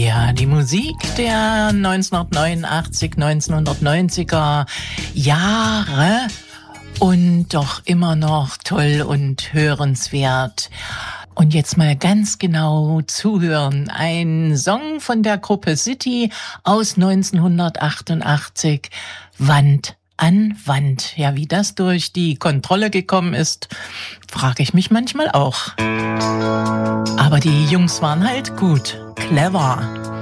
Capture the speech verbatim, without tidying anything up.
Ja, die Musik der neunzehnhundertneunundachtzig, neunzehnhundertneunziger Jahre und doch immer noch toll und hörenswert. Und jetzt mal ganz genau zuhören. Ein Song von der Gruppe City aus neunzehnhundertachtundachtzig, Wand an Wand. Ja, wie das durch die Kontrolle gekommen ist, frage ich mich manchmal auch. Aber die Jungs waren halt gut, clever.